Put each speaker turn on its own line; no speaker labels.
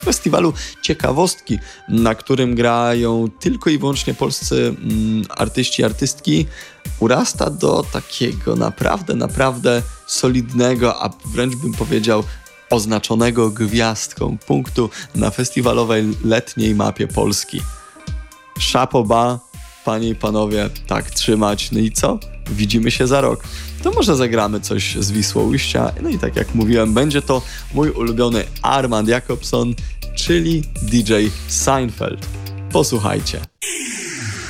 festiwalu ciekawostki, na którym grają tylko i wyłącznie polscy artyści, artystki, urasta do takiego naprawdę solidnego, a wręcz bym powiedział oznaczonego gwiazdką punktu na festiwalowej letniej mapie Polski. Chapeau bas, panie i panowie, tak trzymać. No i co? Widzimy się za rok. To może zagramy coś z Wisłoujścia. No i tak jak mówiłem, będzie to mój ulubiony Armand Jacobson, czyli DJ Seinfeld. Posłuchajcie.